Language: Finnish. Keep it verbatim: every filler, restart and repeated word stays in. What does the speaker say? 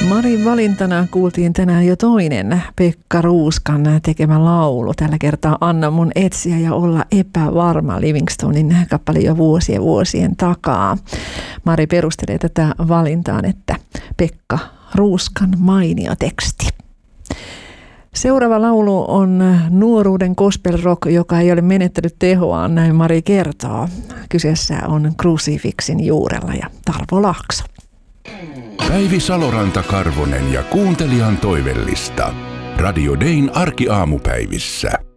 Marin valintana kuultiin tänään jo toinen Pekka Ruuskan tekemä laulu. Tällä kertaa Anna mun etsiä ja olla epävarma, Livingstonin kappale jo vuosien vuosien takaa. Mari perustelee tätä valintaan, että Pekka Ruuskan mainio teksti. Seuraava laulu on nuoruuden gospel rock, joka ei ole menettänyt tehoaan, näin Mari kertoo. Kyseessä on Crucifixin Juurella ja Tarvo Laakso. Päivi Saloranta-Karvonen ja kuuntelijan toivellista. Radio Dayn arkiaamupäivissä.